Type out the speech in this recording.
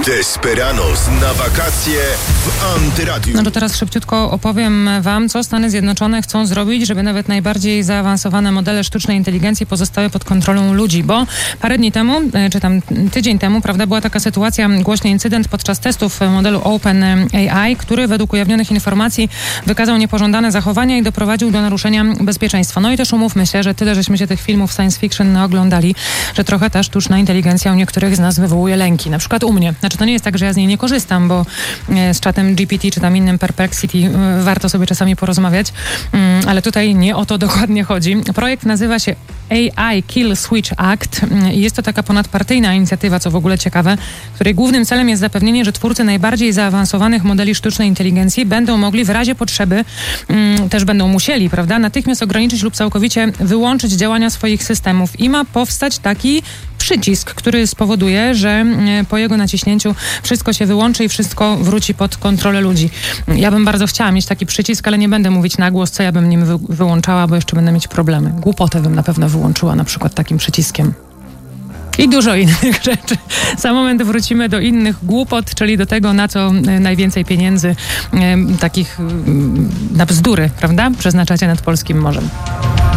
Desperados na wakacje w Antyradiu. No to teraz szybciutko opowiem wam, co Stany Zjednoczone chcą zrobić, żeby nawet najbardziej zaawansowane modele sztucznej inteligencji pozostały pod kontrolą ludzi, bo parę dni temu, czy tam tydzień temu, prawda, była taka sytuacja, głośny incydent podczas testów modelu OpenAI, który według ujawnionych informacji wykazał niepożądane zachowania i doprowadził do naruszenia bezpieczeństwa. No i też umówmy się, że tyle żeśmy się tych filmów science fiction naoglądali, że trochę ta sztuczna inteligencja u niektórych z nas wywołuje lęki. Na przykład u mnie. Znaczy to nie jest tak, że ja z niej nie korzystam, bo z czatem GPT czy tam innym Perplexity warto sobie czasami porozmawiać, ale tutaj nie o to dokładnie chodzi. Projekt nazywa się AI Kill Switch Act i jest to taka ponadpartyjna inicjatywa, co w ogóle ciekawe, której głównym celem jest zapewnienie, że twórcy najbardziej zaawansowanych modeli sztucznej inteligencji będą mogli w razie potrzeby, też będą musieli, prawda, natychmiast ograniczyć lub całkowicie wyłączyć działania swoich systemów i ma powstać taki przycisk, który spowoduje, że po jego naciśnięciu wszystko się wyłączy i wszystko wróci pod kontrolę ludzi. Ja bym bardzo chciała mieć taki przycisk, ale nie będę mówić na głos, co ja bym nim wyłączała, bo jeszcze będę mieć problemy. Głupotę bym na pewno wyłączyła na przykład takim przyciskiem. I dużo innych rzeczy. Za moment wrócimy do innych głupot, czyli do tego, na co najwięcej pieniędzy takich na bzdury, prawda, przeznaczacie nad polskim morzem.